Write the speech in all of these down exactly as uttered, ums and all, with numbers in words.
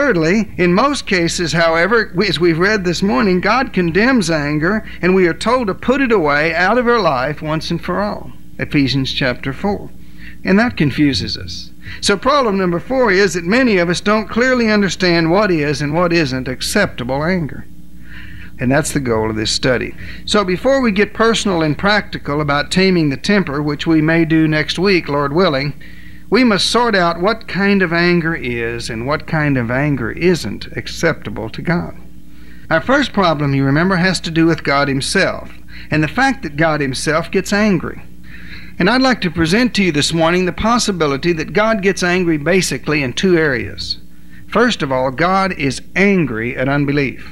Thirdly, in most cases, however, as we've read this morning, God condemns anger, and we are told to put it away out of our life once and for all. Ephesians chapter four. And that confuses us. So problem number four is that many of us don't clearly understand what is and what isn't acceptable anger. And that's the goal of this study. So before we get personal and practical about taming the temper, which we may do next week, Lord willing, we must sort out what kind of anger is and what kind of anger isn't acceptable to God. Our first problem, you remember, has to do with God Himself, and the fact that God Himself gets angry. And I'd like to present to you this morning the possibility that God gets angry basically in two areas. First of all, God is angry at unbelief.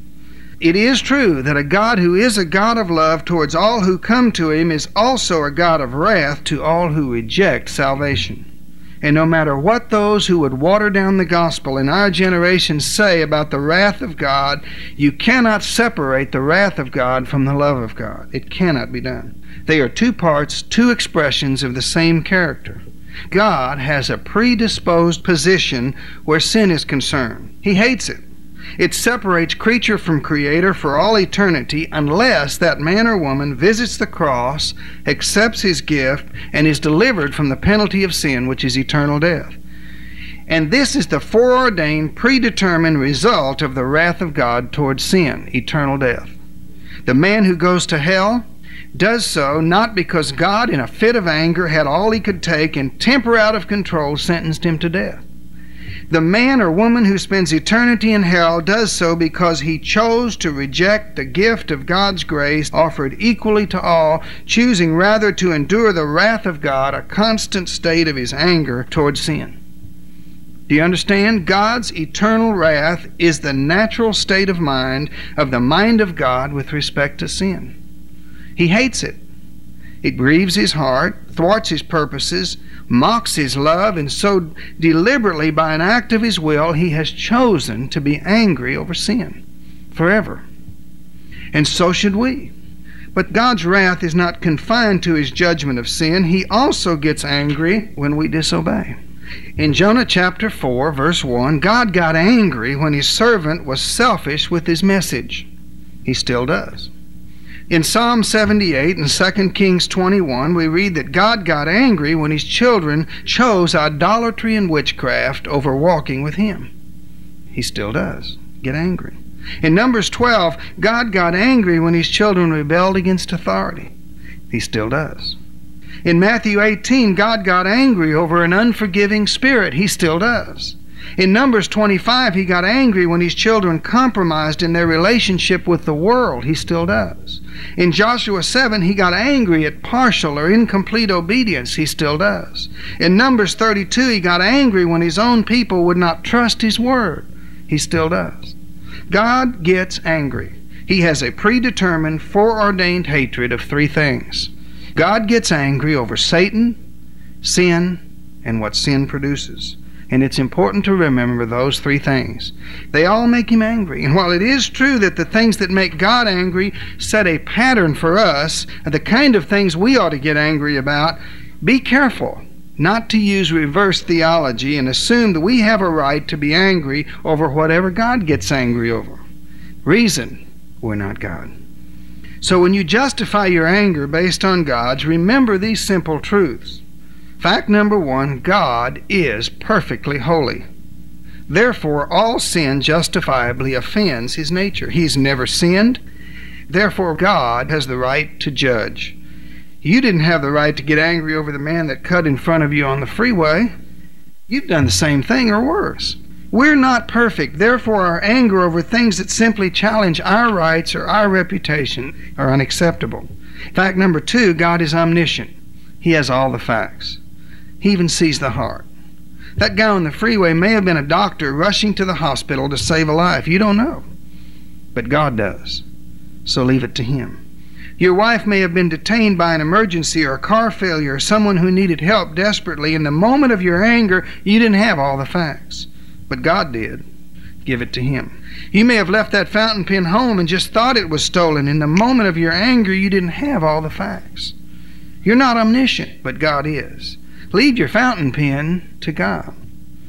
It is true that a God who is a God of love towards all who come to Him is also a God of wrath to all who reject salvation. And no matter what those who would water down the gospel in our generation say about the wrath of God, you cannot separate the wrath of God from the love of God. It cannot be done. They are two parts, two expressions of the same character. God has a predisposed position where sin is concerned. He hates it. It separates creature from creator for all eternity unless that man or woman visits the cross, accepts His gift, and is delivered from the penalty of sin, which is eternal death. And this is the foreordained, predetermined result of the wrath of God towards sin, eternal death. The man who goes to hell does so not because God, in a fit of anger, had all he could take and temper out of control sentenced him to death. The man or woman who spends eternity in hell does so because he chose to reject the gift of God's grace offered equally to all, choosing rather to endure the wrath of God, a constant state of His anger towards sin. Do you understand? God's eternal wrath is the natural state of mind of the mind of God with respect to sin. He hates it. It grieves His heart, thwarts His purposes, mocks His love, and so deliberately by an act of His will He has chosen to be angry over sin forever. And so should we. But God's wrath is not confined to His judgment of sin. He also gets angry when we disobey. In Jonah chapter four, verse one, God got angry when His servant was selfish with his message. He still does. In Psalm seventy-eight and Second Kings twenty-one, we read that God got angry when His children chose idolatry and witchcraft over walking with Him. He still does get angry. In Numbers twelve, God got angry when His children rebelled against authority. He still does. In Matthew eighteen, God got angry over an unforgiving spirit. He still does. In Numbers twenty-five, He got angry when His children compromised in their relationship with the world. He still does. In Joshua seven, He got angry at partial or incomplete obedience. He still does. In Numbers thirty-two, He got angry when His own people would not trust His word. He still does. God gets angry. He has a predetermined, foreordained hatred of three things. God gets angry over Satan, sin, and what sin produces. And it's important to remember those three things. They all make Him angry. And while it is true that the things that make God angry set a pattern for us, the kind of things we ought to get angry about, be careful not to use reverse theology and assume that we have a right to be angry over whatever God gets angry over. Reason, we're not God. So when you justify your anger based on God's, remember these simple truths. Fact number one, God is perfectly holy. Therefore, all sin justifiably offends His nature. He's never sinned. Therefore, God has the right to judge. You didn't have the right to get angry over the man that cut in front of you on the freeway. You've done the same thing or worse. We're not perfect. Therefore, our anger over things that simply challenge our rights or our reputation are unacceptable. Fact number two, God is omniscient. He has all the facts. He even sees the heart. That guy on the freeway may have been a doctor rushing to the hospital to save a life. You don't know. But God does. So leave it to Him. Your wife may have been detained by an emergency or a car failure or someone who needed help desperately. In the moment of your anger, you didn't have all the facts. But God did. Give it to Him. You may have left that fountain pen home and just thought it was stolen. In the moment of your anger, you didn't have all the facts. You're not omniscient, but God is. Leave your fountain pen to God.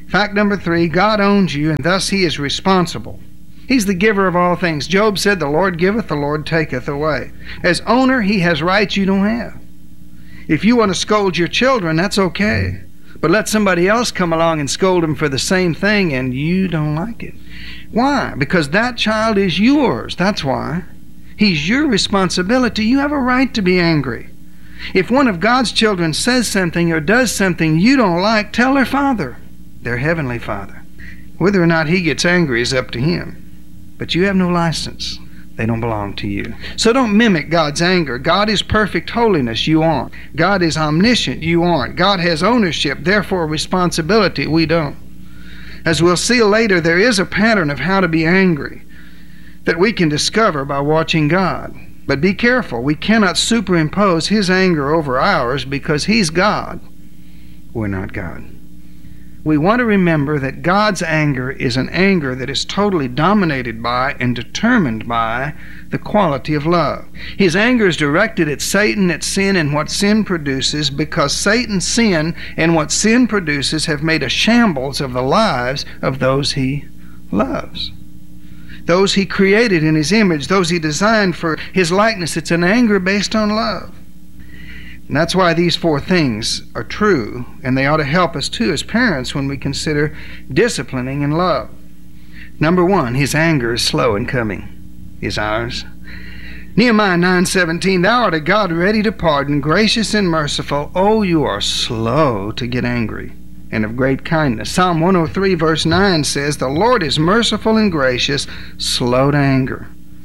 Fact number three, God owns you, and thus He is responsible. He's the giver of all things. Job said, the Lord giveth, the Lord taketh away. As owner, He has rights you don't have. If you want to scold your children, that's okay. But let somebody else come along and scold them for the same thing, and you don't like it. Why? Because that child is yours. That's why. He's your responsibility. You have a right to be angry. If one of God's children says something or does something you don't like, tell their father, their heavenly Father. Whether or not he gets angry is up to him. But you have no license. They don't belong to you. So don't mimic God's anger. God is perfect holiness. You aren't. God is omniscient. You aren't. God has ownership, therefore responsibility. We don't. As we'll see later, there is a pattern of how to be angry that we can discover by watching God. But be careful. We cannot superimpose His anger over ours because He's God. We're not God. We want to remember that God's anger is an anger that is totally dominated by and determined by the quality of love. His anger is directed at Satan, at sin, and what sin produces, because Satan's sin and what sin produces have made a shambles of the lives of those He loves. Those He created in His image, those He designed for His likeness. It's an anger based on love. And that's why these four things are true, and they ought to help us too as parents when we consider disciplining in love. Number one, His anger is slow in coming. Is ours? Nehemiah nine seventeen, Thou art a God ready to pardon, gracious and merciful. Oh, you are slow to get angry, and of great kindness. Psalm one oh three verse nine says, The Lord is merciful and gracious, slow to anger.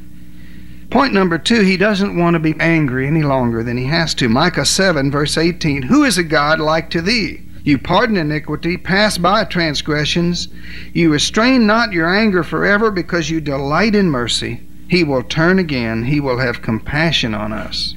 Point number two, He doesn't want to be angry any longer than He has to. Micah seven verse eighteen, Who is a God like to Thee? You pardon iniquity, pass by transgressions. You restrain not your anger forever, because you delight in mercy. He will turn again. He will have compassion on us.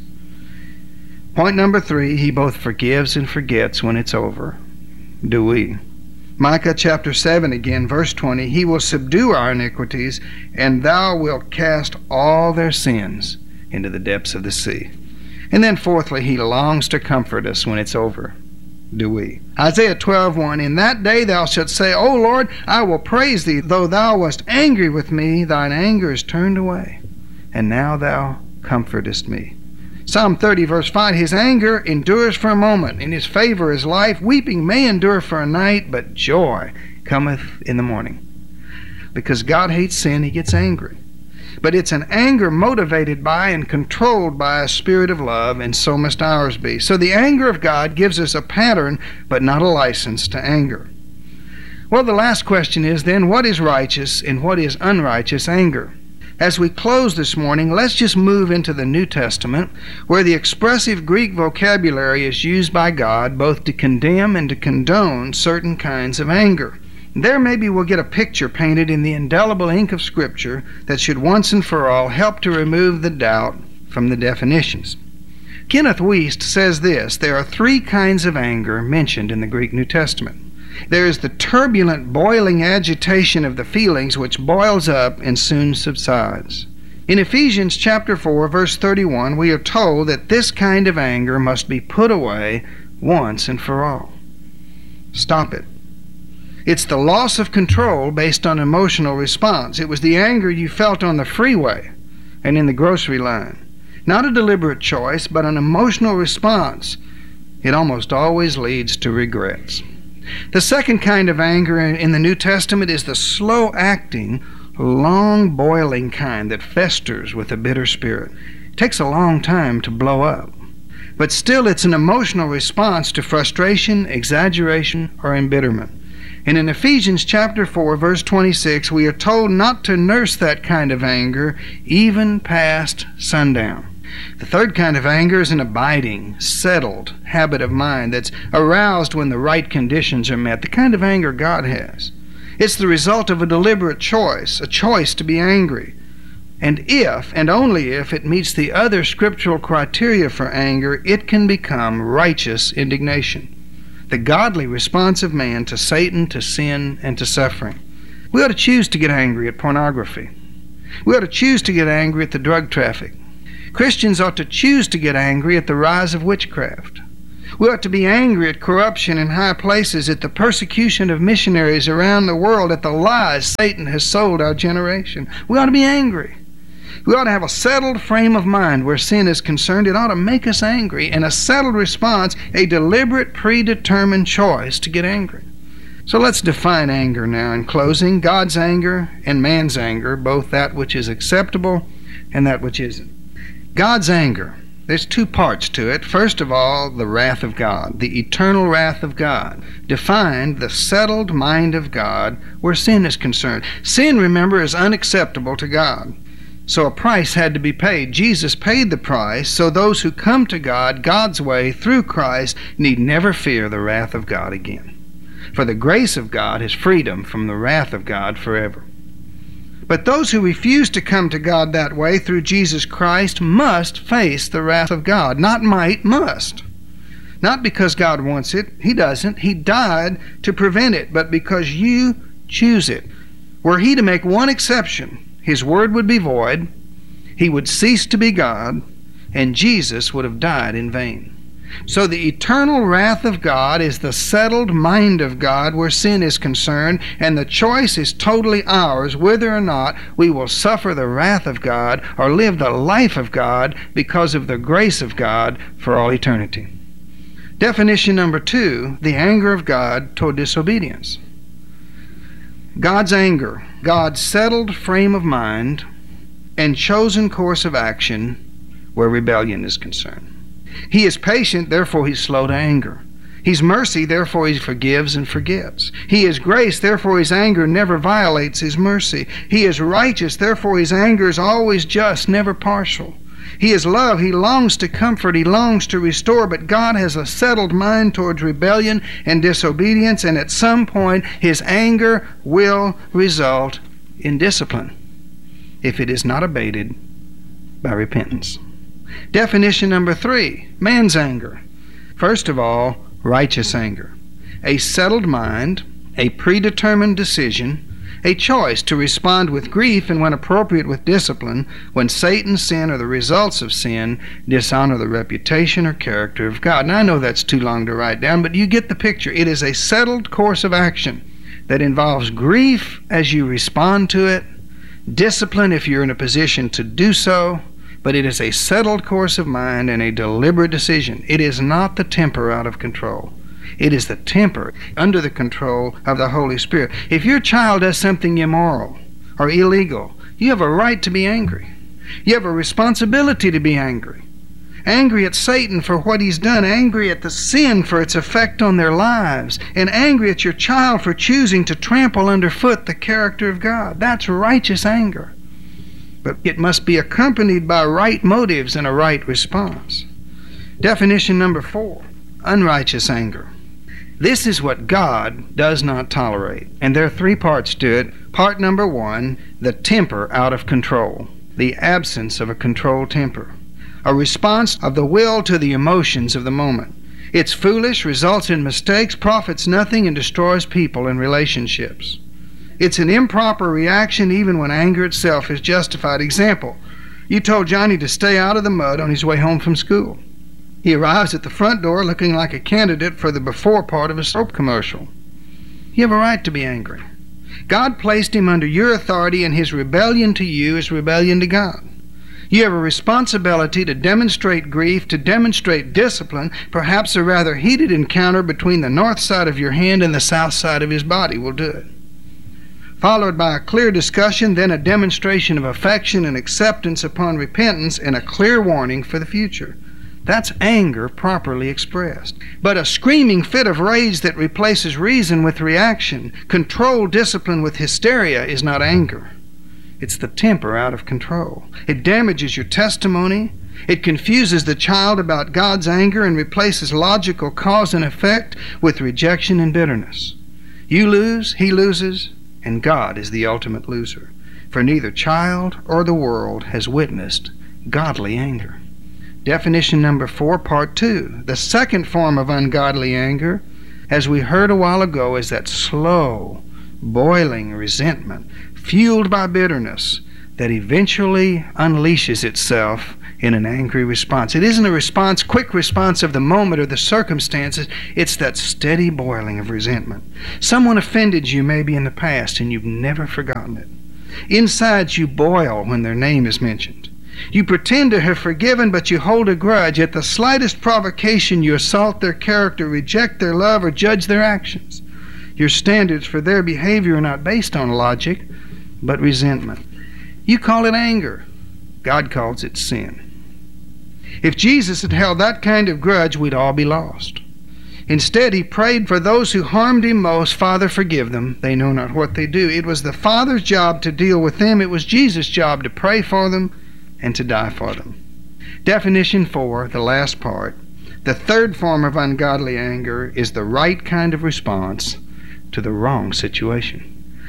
Point number three, He both forgives and forgets when it's over. Do we? Micah chapter seven again, verse twenty, He will subdue our iniquities, and Thou wilt cast all their sins into the depths of the sea. And then fourthly, He longs to comfort us when it's over. Do we? Isaiah twelve one, In that day thou shalt say, O Lord, I will praise Thee. Though Thou wast angry with me, Thine anger is turned away, and now Thou comfortest me. Psalm thirty verse five, His anger endures for a moment, in His favor is life. Weeping may endure for a night, but joy cometh in the morning. Because God hates sin, He gets angry. But it's an anger motivated by and controlled by a spirit of love, and so must ours be. So the anger of God gives us a pattern, but not a license to anger. Well, the last question is then, what is righteous and what is unrighteous anger? As we close this morning, let's just move into the New Testament, where the expressive Greek vocabulary is used by God both to condemn and to condone certain kinds of anger. There maybe we'll get a picture painted in the indelible ink of Scripture that should once and for all help to remove the doubt from the definitions. Kenneth Wuest says this, there are three kinds of anger mentioned in the Greek New Testament. There is the turbulent, boiling agitation of the feelings which boils up and soon subsides. In Ephesians chapter four, verse thirty-one, we are told that this kind of anger must be put away once and for all. Stop it. It's the loss of control based on emotional response. It was the anger you felt on the freeway and in the grocery line. Not a deliberate choice, but an emotional response. It almost always leads to regrets. The second kind of anger in the New Testament is the slow-acting, long-boiling kind that festers with a bitter spirit. It takes a long time to blow up. But still, it's an emotional response to frustration, exaggeration, or embitterment. And in Ephesians chapter four, verse twenty-six, we are told not to nurse that kind of anger even past sundown. The third kind of anger is an abiding, settled habit of mind that's aroused when the right conditions are met, the kind of anger God has. It's the result of a deliberate choice, a choice to be angry. And if, and only if, it meets the other scriptural criteria for anger, it can become righteous indignation, the godly response of man to Satan, to sin, and to suffering. We ought to choose to get angry at pornography. We ought to choose to get angry at the drug traffic. Christians ought to choose to get angry at the rise of witchcraft. We ought to be angry at corruption in high places, at the persecution of missionaries around the world, at the lies Satan has sold our generation. We ought to be angry. We ought to have a settled frame of mind where sin is concerned. It ought to make us angry, and a settled response, a deliberate, predetermined choice to get angry. So let's define anger now in closing. God's anger and man's anger, both that which is acceptable and that which isn't. God's anger, there's two parts to it. First of all, the wrath of God, the eternal wrath of God, defined the settled mind of God where sin is concerned. Sin, remember, is unacceptable to God. So a price had to be paid. Jesus paid the price, so those who come to God God's way through Christ need never fear the wrath of God again. For the grace of God is freedom from the wrath of God forever. But those who refuse to come to God that way through Jesus Christ must face the wrath of God. Not might, must. Not because God wants it. He doesn't. He died to prevent it, but because you choose it. Were He to make one exception, His word would be void, He would cease to be God, and Jesus would have died in vain. So the eternal wrath of God is the settled mind of God where sin is concerned, and the choice is totally ours whether or not we will suffer the wrath of God or live the life of God because of the grace of God for all eternity. Definition number two, the anger of God toward disobedience. God's anger, God's settled frame of mind and chosen course of action where rebellion is concerned. He is patient, therefore He's slow to anger. He's mercy, therefore He forgives and forgets. He is grace, therefore His anger never violates His mercy. He is righteous, therefore His anger is always just, never partial. He is love, He longs to comfort, He longs to restore, but God has a settled mind towards rebellion and disobedience, and at some point His anger will result in discipline if it is not abated by repentance. Definition number three, man's anger. First of all, righteous anger. A settled mind, a predetermined decision, a choice to respond with grief and when appropriate with discipline when Satan, sin, or the results of sin dishonor the reputation or character of God. Now I know that's too long to write down, but you get the picture. It is a settled course of action that involves grief as you respond to it, discipline if you're in a position to do so, but it is a settled course of mind and a deliberate decision. It is not the temper out of control. It is the temper under the control of the Holy Spirit. If your child does something immoral or illegal, you have a right to be angry. You have a responsibility to be angry. Angry at Satan for what he's done, angry at the sin for its effect on their lives, and angry at your child for choosing to trample underfoot the character of God. That's righteous anger. But it must be accompanied by right motives and a right response. Definition number four, unrighteous anger. This is what God does not tolerate. And there are three parts to it. Part number one, the temper out of control, the absence of a controlled temper, a response of the will to the emotions of the moment. It's foolish, results in mistakes, profits nothing, and destroys people and relationships. It's an improper reaction even when anger itself is justified. Example, you told Johnny to stay out of the mud on his way home from school. He arrives at the front door looking like a candidate for the before part of a soap commercial. You have a right to be angry. God placed him under your authority, and his rebellion to you is rebellion to God. You have a responsibility to demonstrate grief, to demonstrate discipline. Perhaps a rather heated encounter between the north side of your hand and the south side of his body will do it. Followed by a clear discussion, then a demonstration of affection and acceptance upon repentance, and a clear warning for the future. That's anger properly expressed. But a screaming fit of rage that replaces reason with reaction, controlled discipline with hysteria, is not anger. It's the temper out of control. It damages your testimony. It confuses the child about God's anger and replaces logical cause and effect with rejection and bitterness. You lose, he loses, and God is the ultimate loser. For neither child or the world has witnessed godly anger. Definition number four, part two. The second form of ungodly anger, as we heard a while ago, is that slow, boiling resentment, fueled by bitterness, that eventually unleashes itself in an angry response. It isn't a response, quick response of the moment or the circumstances. It's that steady boiling of resentment. Someone offended you maybe in the past and you've never forgotten it. Inside you boil when their name is mentioned. You pretend to have forgiven, but you hold a grudge. At the slightest provocation, you assault their character, reject their love, or judge their actions. Your standards for their behavior are not based on logic, but resentment. You call it anger. God calls it sin. If Jesus had held that kind of grudge, we'd all be lost. Instead, he prayed for those who harmed him most, "Father, forgive them. They know not what they do." It was the Father's job to deal with them. It was Jesus' job to pray for them and to die for them. Definition four, the last part. The third form of ungodly anger is the right kind of response to the wrong situation.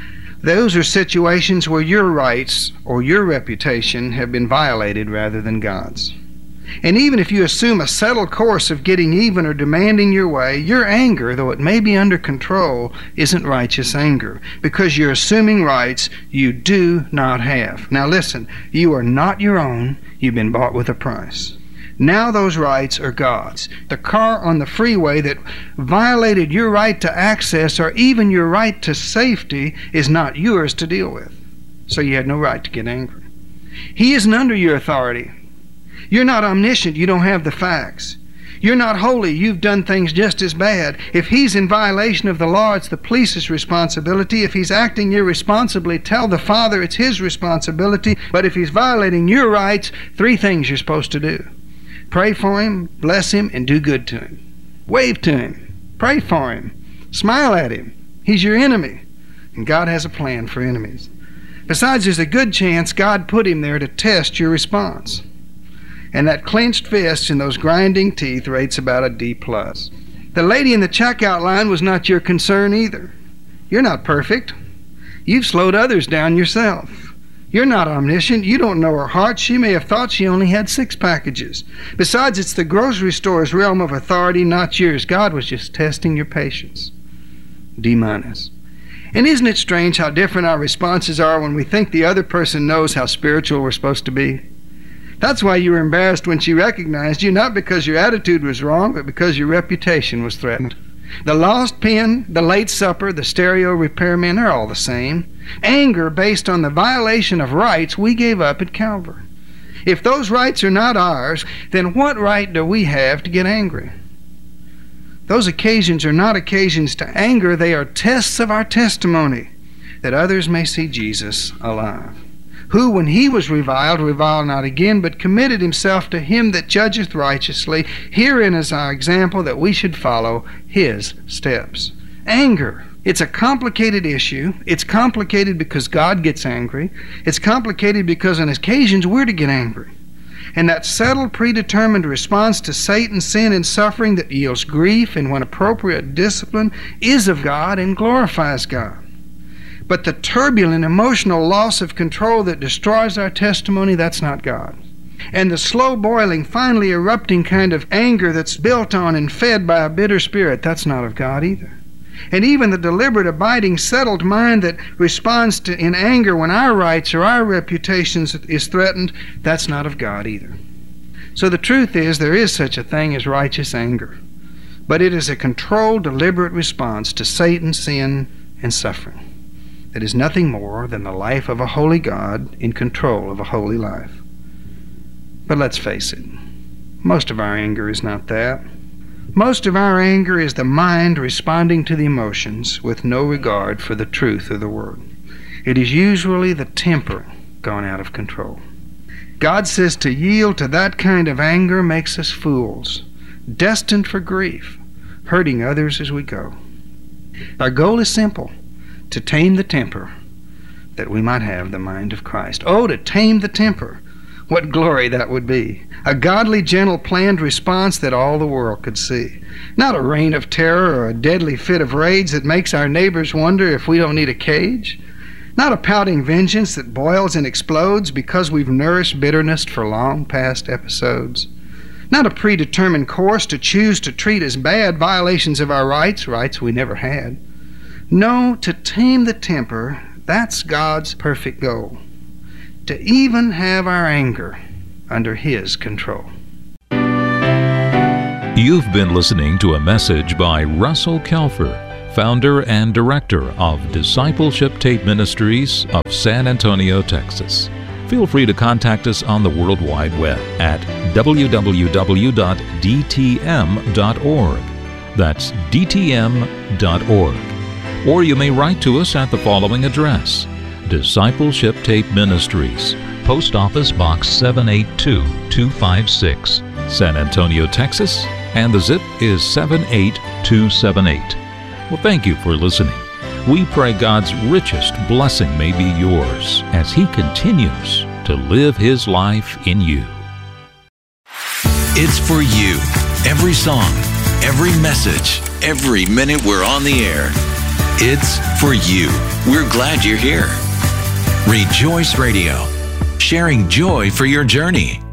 Those are situations where your rights or your reputation have been violated rather than God's. And even if you assume a settled course of getting even or demanding your way, your anger, though it may be under control, isn't righteous anger, because you're assuming rights you do not have. Now listen, you are not your own. You've been bought with a price. Now those rights are God's. The car on the freeway that violated your right to access or even your right to safety is not yours to deal with. So you had no right to get angry. He isn't under your authority. You're not omniscient. You don't have the facts. You're not holy. You've done things just as bad. If he's in violation of the law, it's the police's responsibility. If he's acting irresponsibly, tell the Father it's his responsibility. But if he's violating your rights, three things you're supposed to do. Pray for him, bless him, and do good to him. Wave to him. Pray for him. Smile at him. He's your enemy. And God has a plan for enemies. Besides, there's a good chance God put him there to test your response. And that clenched fist and those grinding teeth rates about a D plus. The lady in the checkout line was not your concern either. You're not perfect. You've slowed others down yourself. You're not omniscient. You don't know her heart. She may have thought she only had six packages. Besides, it's the grocery store's realm of authority, not yours. God was just testing your patience. D minus. And isn't it strange how different our responses are when we think the other person knows how spiritual we're supposed to be? That's why you were embarrassed when she recognized you, not because your attitude was wrong, but because your reputation was threatened. The lost pen, the late supper, the stereo repairman are all the same. Anger based on the violation of rights we gave up at Calvary. If those rights are not ours, then what right do we have to get angry? Those occasions are not occasions to anger. They are tests of our testimony, that others may see Jesus alive, who, when he was reviled, reviled not again, but committed himself to him that judgeth righteously. Herein is our example, that we should follow his steps. Anger. It's a complicated issue. It's complicated because God gets angry. It's complicated because on occasions we're to get angry. And that settled, predetermined response to Satan's sin and suffering that yields grief and, when appropriate, discipline is of God and glorifies God. But the turbulent emotional loss of control that destroys our testimony, that's not God. And the slow boiling, finally erupting kind of anger that's built on and fed by a bitter spirit, that's not of God either. And even the deliberate, abiding, settled mind that responds to in anger when our rights or our reputations is threatened, that's not of God either. So the truth is, there is such a thing as righteous anger. But it is a controlled, deliberate response to Satan, sin, and suffering. That is nothing more than the life of a holy God in control of a holy life. But let's face it, most of our anger is not that. Most of our anger is the mind responding to the emotions with no regard for the truth of the Word. It is usually the temper gone out of control. God says to yield to that kind of anger makes us fools, destined for grief, hurting others as we go. Our goal is simple: to tame the temper, that we might have the mind of Christ. Oh, to tame the temper! What glory that would be. A godly, gentle, planned response that all the world could see. Not a reign of terror or a deadly fit of rage that makes our neighbors wonder if we don't need a cage. Not a pouting vengeance that boils and explodes because we've nourished bitterness for long past episodes. Not a predetermined course to choose to treat as bad violations of our rights, rights we never had. No, to tame the temper, that's God's perfect goal. To even have our anger, under His control. You've been listening to a message by Russell Kelfer, founder and director of Discipleship Tape Ministries of San Antonio, Texas. Feel free to contact us on the World Wide Web at w w w dot d t m dot org. That's d t m dot org. Or you may write to us at the following address: Discipleship Tape Ministries, Post Office Box seven eight two two five six, San Antonio, Texas, and the zip is seven eight two seven eight. Well, thank you for listening. We pray God's richest blessing may be yours as He continues to live His life in you. It's for you. Every song, every message, every minute we're on the air. It's for you. We're glad you're here. Rejoice Radio, sharing joy for your journey.